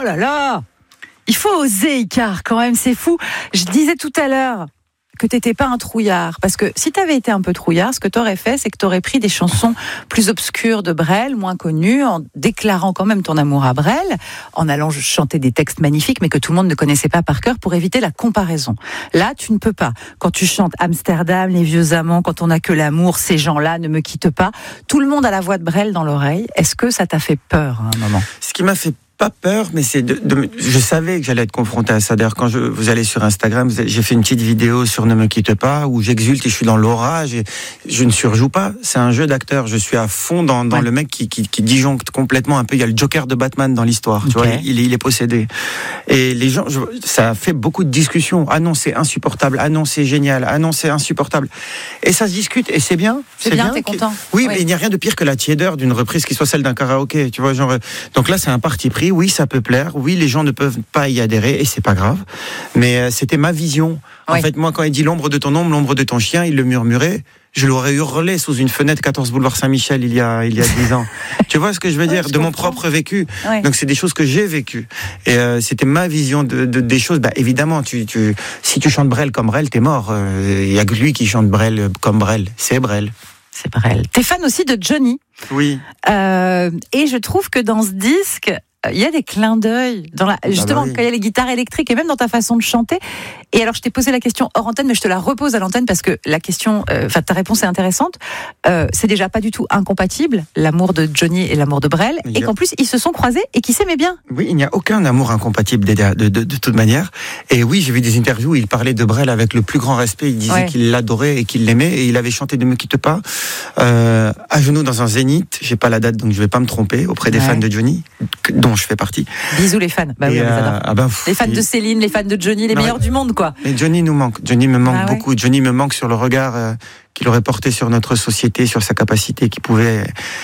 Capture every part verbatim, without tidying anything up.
là là, il faut oser, Icare, quand même, c'est fou. Je disais tout à l'heure que t'étais pas un trouillard, parce que si t'avais été un peu trouillard, ce que t'aurais fait, c'est que t'aurais pris des chansons plus obscures de Brel, moins connues, en déclarant quand même ton amour à Brel, en allant chanter des textes magnifiques, mais que tout le monde ne connaissait pas par cœur, pour éviter la comparaison. Là, tu ne peux pas. Quand tu chantes Amsterdam, les vieux amants, quand on n'a que l'amour, ces gens-là ne me quittent pas, tout le monde a la voix de Brel dans l'oreille. Est-ce que ça t'a fait peur à un moment ? Ce qui m'a fait pas peur, mais c'est de, de, je savais que j'allais être confronté à ça. D'ailleurs, quand je, vous allez sur Instagram, j'ai fait une petite vidéo sur Ne me quitte pas, où j'exulte et je suis dans l'orage et je ne surjoue pas. C'est un jeu d'acteur. Je suis à fond dans, dans ouais. le mec qui, qui, qui disjoncte complètement un peu. Il y a le Joker de Batman dans l'histoire. Okay. Tu vois, il, il est possédé. Et les gens, je, ça a fait beaucoup de discussions. Ah non, c'est insupportable. Ah non, c'est génial. Ah non, c'est insupportable. Et ça se discute et c'est bien. C'est, c'est bien, bien, t'es content. Oui, ouais. mais il n'y a rien de pire que la tiédeur d'une reprise qui soit celle d'un karaoké. Tu vois, genre. Donc là, c'est un parti pris. Oui, ça peut plaire. Oui, les gens ne peuvent pas y adhérer et c'est pas grave. Mais euh, c'était ma vision. Oui. En fait, moi, quand il dit l'ombre de ton ombre, l'ombre de ton chien, il le murmurait. Je l'aurais hurlé sous une fenêtre quatorze boulevard Saint-Michel il y a il y a dix ans. Tu vois ce que je veux dire, oui, je de comprends. Mon propre vécu. Oui. Donc c'est des choses que j'ai vécues. Et euh, c'était ma vision de, de des choses. Bah évidemment, tu tu si tu chantes Brel comme Brel, t'es mort. Il euh, y a que lui qui chante Brel comme Brel. C'est Brel. C'est Brel. T'es fan aussi de Johnny. Oui. Euh, et je trouve que dans ce disque, il y a des clins d'œil, dans la, justement, ah bah oui. quand il y a les guitares électriques et même dans ta façon de chanter. Et alors, je t'ai posé la question hors antenne, mais je te la repose à l'antenne parce que la question, enfin, euh, ta réponse est intéressante. Euh, c'est déjà pas du tout incompatible, l'amour de Johnny et l'amour de Brel, a... et qu'en plus, ils se sont croisés et qu'ils s'aimaient bien. Oui, il n'y a aucun amour incompatible de, de, de, de toute manière. Et oui, j'ai vu des interviews où il parlait de Brel avec le plus grand respect. Il disait ouais. qu'il l'adorait et qu'il l'aimait. Et il avait chanté Ne me quitte pas, euh, à genoux dans un zénith. J'ai pas la date, donc je vais pas me tromper, auprès des ouais. fans de Johnny, dont je fais partie. Bisous les fans. Bah oui, on les adore. Ah ben, pff, les fans de Céline, les fans de Johnny, les non, meilleurs ouais. du monde, quoi. Mais Johnny nous manque. Johnny me manque ah, beaucoup. Ouais. Johnny me manque sur le regard euh, qu'il aurait porté sur notre société, sur sa capacité qu'il pouvait,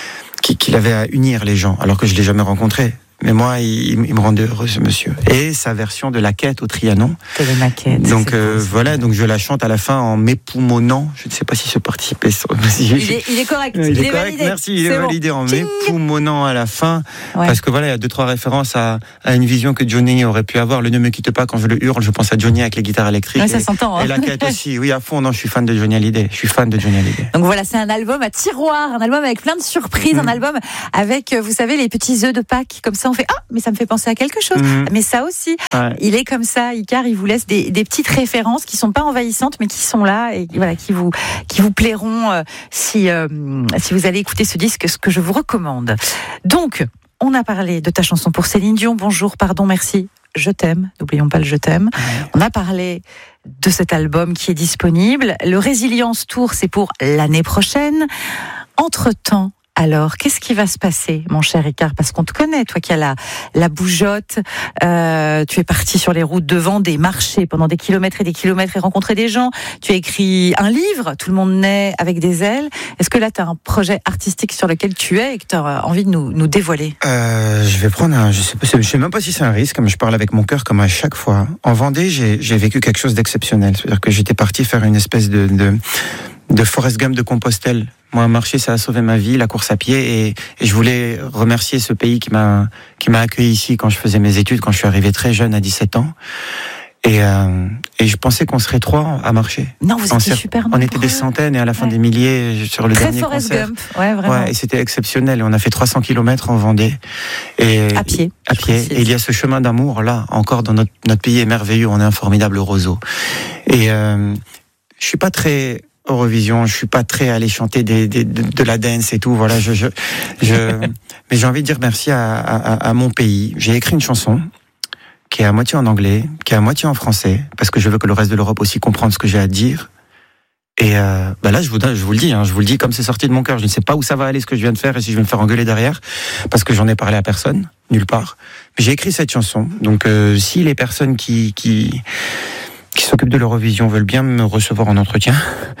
qu'il avait à unir les gens, alors que je l'ai jamais rencontré. Mais moi, il, il me rendait heureux, ce monsieur. Et sa version de La Quête au Trianon. C'est le maquette. Donc euh, voilà, donc je la chante à la fin en m'époumonnant. Je ne sais pas si je participais. Il est, il est correct. Il, il est, est correct. Validé. Merci. Il c'est est bon. validé en m'époumonnant à la fin, ouais. parce que voilà, il y a deux trois références à, à une vision que Johnny aurait pu avoir. Le Ne me quitte pas, quand je le hurle, je pense à Johnny avec les guitares électriques. Ouais, ça et, s'entend. Hein. Et La Quête aussi. Oui, à fond. Non, je suis fan de Johnny Hallyday. Je suis fan de Johnny Hallyday. Donc voilà, c'est un album à tiroir, un album avec plein de surprises, mmh. un album avec, vous savez, les petits œufs de Pâques. Comme ça, on fait ah, mais ça me fait penser à quelque chose. Mmh. Mais ça aussi, ouais. il est comme ça, Icare, il vous laisse des, des petites références qui sont pas envahissantes, mais qui sont là et voilà, qui vous, qui vous plairont euh, si, euh, si vous allez écouter ce disque, ce que je vous recommande. Donc, on a parlé de ta chanson pour Céline Dion. Bonjour, pardon, merci. Je t'aime. N'oublions pas le je t'aime. Ouais. On a parlé de cet album qui est disponible. Le Résilience Tour, c'est pour l'année prochaine. Entre-temps, alors, qu'est-ce qui va se passer, mon cher Icare ? Parce qu'on te connaît, toi qui as la, la bougeotte, euh, tu es parti sur les routes de Vendée, marcher pendant des kilomètres et des kilomètres et rencontrer des gens. Tu as écrit un livre, Tout le monde naît avec des ailes. Est-ce que là, tu as un projet artistique sur lequel tu es et que tu as envie de nous, nous dévoiler ? euh, Je vais prendre un... Je sais pas, je sais même pas si c'est un risque, mais je parle avec mon cœur comme à chaque fois. En Vendée, j'ai, j'ai vécu quelque chose d'exceptionnel. C'est-à-dire que j'étais parti faire une espèce de... de de Forrest Gump de Compostelle. Moi, marcher, ça a sauvé ma vie, la course à pied, et, et je voulais remercier ce pays qui m'a qui m'a accueilli ici quand je faisais mes études, quand je suis arrivé très jeune à dix-sept ans. Et, euh, et je pensais qu'on serait trois à marcher. Non, vous étiez super nombreux. On était des centaines et à la fin ouais. des milliers sur le très dernier Forrest concert. Gump. Ouais, vraiment. Ouais, et c'était exceptionnel. On a fait trois cents kilomètres en Vendée. Et, à pied. À pied. Et il y a ce chemin d'amour là, encore dans notre notre pays est merveilleux. On est un formidable roseau. Et euh, je suis pas très Eurovision, je suis pas très à aller chanter des, des, de, de la dance et tout, voilà, je, je, je mais j'ai envie de dire merci à, à, à mon pays. J'ai écrit une chanson qui est à moitié en anglais, qui est à moitié en français, parce que je veux que le reste de l'Europe aussi comprenne ce que j'ai à dire. Et euh, bah là, je vous, je vous le dis, hein, je vous le dis comme c'est sorti de mon cœur. Je ne sais pas où ça va aller, ce que je viens de faire, et si je vais me faire engueuler derrière, parce que j'en ai parlé à personne, nulle part. Mais j'ai écrit cette chanson, donc euh, si les personnes qui qui qui s'occupent de l'Eurovision veulent bien me recevoir en entretien.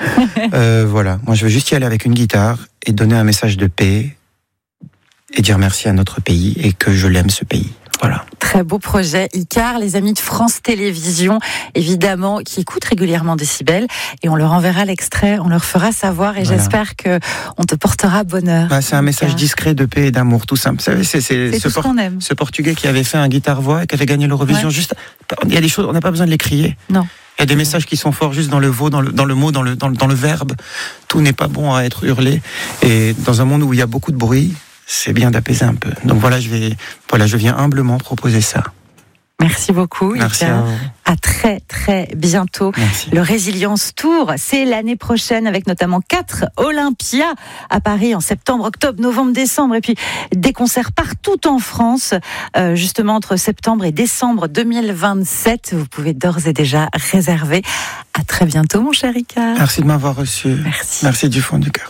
euh, voilà, moi je veux juste y aller avec une guitare et donner un message de paix et dire merci à notre pays et que je l'aime ce pays. Voilà. Très Très beau projet, Icare, les amis de France Télévisions, évidemment, qui écoutent régulièrement Décibel, et on leur enverra l'extrait, on leur fera savoir, et voilà. J'espère que on te portera bonheur. Bah, c'est un message Icare. Discret de paix et d'amour, tout simple. Vous savez, c'est, c'est, c'est ce, tout por- ce qu'on aime. ce Portugais qui avait fait un guitare-voix et qui avait gagné l'Eurovision. Ouais. Juste, il y a des choses, on n'a pas besoin de les crier. Non. Il y a des messages qui sont forts juste dans le veau, dans le, dans le mot, dans le, dans, le, dans le verbe. Tout n'est pas bon à être hurlé. Et dans un monde où il y a beaucoup de bruit, c'est bien d'apaiser un peu. Donc voilà, je vais, voilà, je viens humblement proposer ça. Merci beaucoup. Merci à vous. À très très bientôt. Merci. Le Résilience Tour, c'est l'année prochaine avec notamment quatre Olympia à Paris en septembre, octobre, novembre, décembre, et puis des concerts partout en France, euh, justement entre septembre et décembre deux mille vingt-sept. Vous pouvez d'ores et déjà réserver. À très bientôt, mon cher Icare. Merci de m'avoir reçu. Merci. Merci du fond du cœur.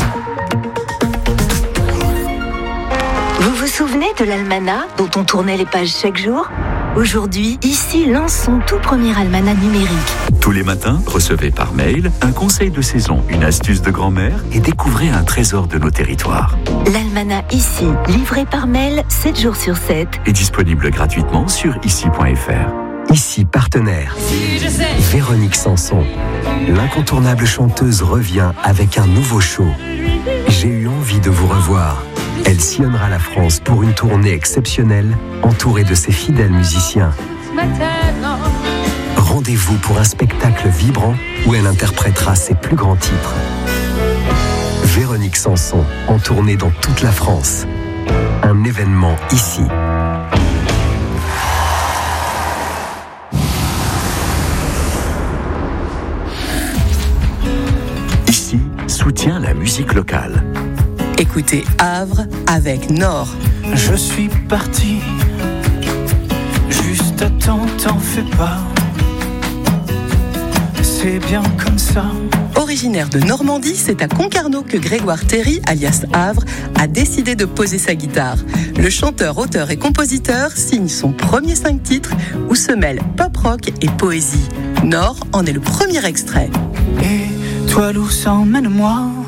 Vous vous souvenez de l'almanach dont on tournait les pages chaque jour ? Aujourd'hui, ici lance son tout premier almanach numérique. Tous les matins, recevez par mail un conseil de saison, une astuce de grand-mère et découvrez un trésor de nos territoires. L'almanach ici, livré par mail sept jours sur sept. Est disponible gratuitement sur ici point f r. Ici partenaire. Si je sais. Véronique Sanson. L'incontournable chanteuse revient avec un nouveau show. J'ai eu envie de vous revoir. Elle sillonnera la France pour une tournée exceptionnelle, entourée de ses fidèles musiciens. Rendez-vous pour un spectacle vibrant où elle interprétera ses plus grands titres. Véronique Sanson, en tournée dans toute la France. Un événement ici. Ici, soutient la musique locale. Écoutez Havre avec Nord. Je suis parti, juste à temps, t'en fais pas. C'est bien comme ça. Originaire de Normandie, c'est à Concarneau que Grégoire Terry, alias Havre, a décidé de poser sa guitare. Le chanteur, auteur et compositeur signe son premier cinq titres où se mêlent pop rock et poésie. Nord en est le premier extrait. Et toi, Loup, emmène-moi.